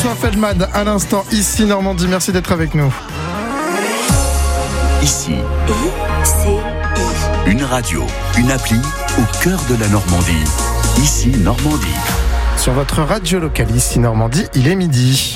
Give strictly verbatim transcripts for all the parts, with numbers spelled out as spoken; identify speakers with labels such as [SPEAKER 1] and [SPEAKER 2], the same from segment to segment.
[SPEAKER 1] François Feldman à l'instant, ici Normandie. Merci d'être avec nous.
[SPEAKER 2] Ici, une radio, une appli au cœur de la Normandie. Ici Normandie.
[SPEAKER 1] Sur votre radio locale, ici Normandie, il est midi.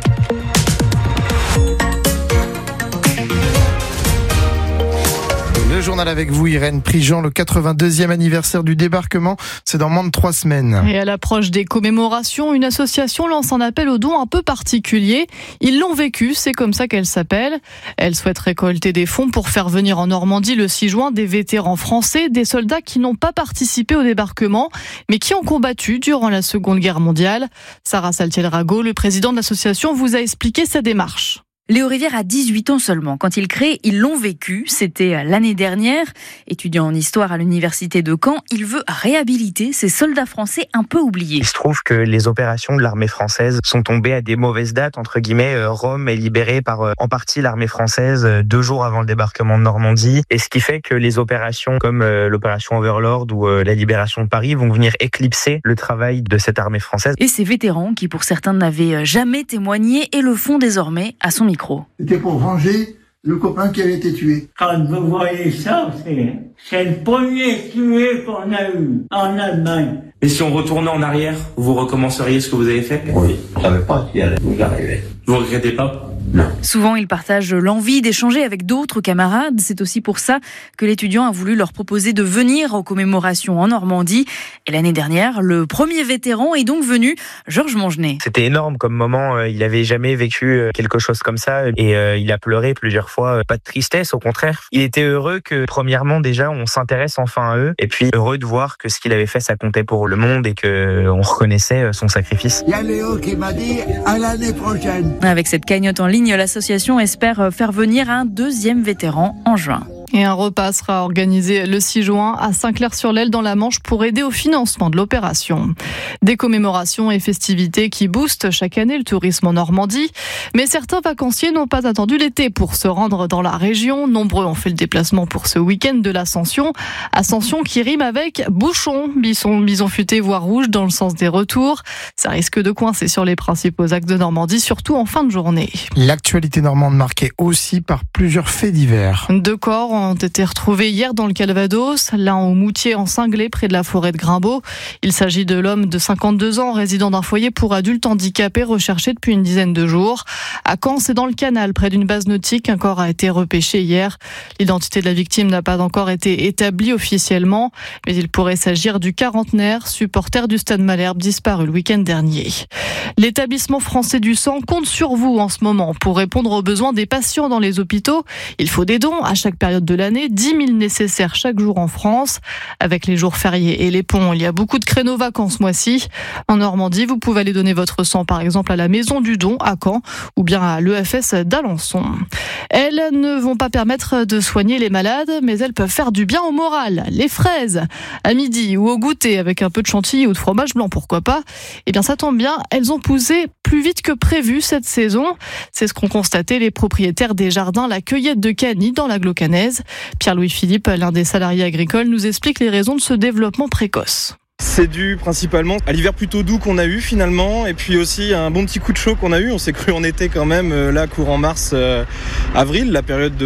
[SPEAKER 1] Le journal avec vous, Irène Prigent, le quatre-vingt-deuxième anniversaire du débarquement, c'est dans moins de trois semaines.
[SPEAKER 3] Et à l'approche des commémorations, une association lance un appel aux dons un peu particulier. Ils l'ont vécu, c'est comme ça qu'elle s'appelle. Elle souhaite récolter des fonds pour faire venir en Normandie le six juin des vétérans français, des soldats qui n'ont pas participé au débarquement, mais qui ont combattu durant la Seconde Guerre mondiale. Sarah Saltiel-Rago, le président de l'association, vous a expliqué sa démarche.
[SPEAKER 4] Léo Rivière a dix-huit ans seulement. Quand il crée, ils l'ont vécu. C'était l'année dernière. Étudiant en histoire à l'université de Caen, il veut réhabiliter ces soldats français un peu oubliés.
[SPEAKER 5] Il se trouve que les opérations de l'armée française sont tombées à des mauvaises dates, entre guillemets. Rome est libérée par en partie l'armée française deux jours avant le débarquement de Normandie. Et ce qui fait que les opérations comme l'opération Overlord ou la libération de Paris vont venir éclipser le travail de cette armée française.
[SPEAKER 4] Et ces vétérans, qui pour certains n'avaient jamais témoigné, et le font désormais à son micro.
[SPEAKER 6] C'était pour venger le copain qui avait été tué.
[SPEAKER 7] Quand vous voyez ça, c'est, c'est le premier tué qu'on a eu en Allemagne.
[SPEAKER 8] Et si on retournait en arrière, vous recommenceriez ce que vous avez fait ?
[SPEAKER 7] Oui, je ne savais pas ce qui allait nous arriver.
[SPEAKER 8] Vous regrettez pas ?
[SPEAKER 7] Non.
[SPEAKER 4] Souvent, ils partagent l'envie d'échanger avec d'autres camarades. C'est aussi pour ça que l'étudiant a voulu leur proposer de venir aux commémorations en Normandie. Et l'année dernière, le premier vétéran est donc venu, Georges Mongenet.
[SPEAKER 5] C'était énorme comme moment. Il n'avait jamais vécu quelque chose comme ça. Et il a pleuré plusieurs fois. Pas de tristesse, au contraire. Il était heureux que, premièrement, déjà, on s'intéresse enfin à eux. Et puis, heureux de voir que ce qu'il avait fait, ça comptait pour le monde et qu'on reconnaissait son sacrifice.
[SPEAKER 6] Il y a Léo qui m'a dit à l'année prochaine.
[SPEAKER 4] Avec cette cagnotte en ligne, l'association espère faire venir un deuxième vétéran en juin.
[SPEAKER 3] Et un repas sera organisé le six juin à Saint-Clair-sur-l'Elle dans la Manche pour aider au financement de l'opération. Des commémorations et festivités qui boostent chaque année le tourisme en Normandie. Mais certains vacanciers n'ont pas attendu l'été pour se rendre dans la région. Nombreux ont fait le déplacement pour ce week-end de l'Ascension. Ascension qui rime avec bouchon, bison, bison futé voire rouge dans le sens des retours. Ça risque de coincer sur les principaux axes de Normandie, surtout en fin de journée.
[SPEAKER 1] L'actualité normande marquée aussi par plusieurs faits divers.
[SPEAKER 3] Deux corps ont été retrouvés hier dans le Calvados, l'un au Moutier en Cinglé près de la forêt de Grimbaud. Il s'agit de l'homme de cinquante-deux ans, résident d'un foyer pour adultes handicapés recherché depuis une dizaine de jours. À Caen, c'est dans le canal, près d'une base nautique, un corps a été repêché hier. L'identité de la victime n'a pas encore été établie officiellement, mais il pourrait s'agir du quarantenaire, supporter du Stade Malherbe, disparu le week-end dernier. L'établissement français du sang compte sur vous en ce moment pour répondre aux besoins des patients dans les hôpitaux. Il faut des dons à chaque période de l'année, dix mille nécessaires chaque jour en France. Avec les jours fériés et les ponts, il y a beaucoup de créneaux vacants ce mois-ci. En Normandie, vous pouvez aller donner votre sang par exemple à la Maison du Don à Caen ou bien à l'E F S d'Alençon. Elles ne vont pas permettre de soigner les malades, mais elles peuvent faire du bien au moral. Les fraises, à midi ou au goûter avec un peu de chantilly ou de fromage blanc, pourquoi pas. Eh bien ça tombe bien, elles ont poussé plus vite que prévu cette saison. C'est ce qu'ont constaté les propriétaires des jardins La Cueillette de Cany dans la Glaucanaise. Pierre-Louis Philippe, l'un des salariés agricoles, nous explique les raisons de ce développement précoce.
[SPEAKER 9] C'est dû principalement à l'hiver plutôt doux qu'on a eu finalement, et puis aussi un bon petit coup de chaud qu'on a eu. On s'est cru en été quand même, là courant mars, euh, avril, la période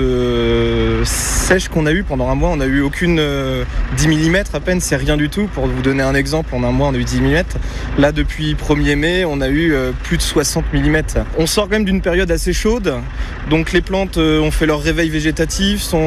[SPEAKER 9] de sèche qu'on a eu pendant un mois. On n'a eu aucune euh, dix millimètres à peine, c'est rien du tout. Pour vous donner un exemple, en un mois on a eu dix millimètres. Là depuis premier mai, on a eu euh, plus de soixante millimètres. On sort quand même d'une période assez chaude, donc les plantes euh, ont fait leur réveil végétatif, sont